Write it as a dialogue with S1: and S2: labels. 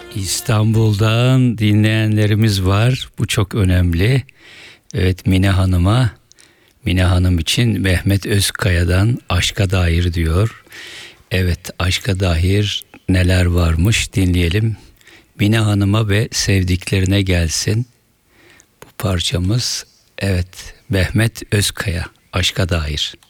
S1: İstanbul'dan dinleyenlerimiz var. Bu çok önemli. Evet, Mine Hanım için Mehmet Özkaya'dan Aşka Dair diyor. Evet, aşka dair neler varmış dinleyelim. Mine Hanım'a ve sevdiklerine gelsin bu parçamız. Evet, Mehmet Özkaya, Aşka Dair.